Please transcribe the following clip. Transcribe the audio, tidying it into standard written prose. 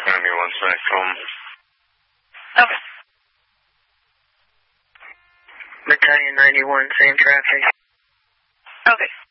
traffic 91 Smack home. Okay. Battalion 91, same traffic. Okay.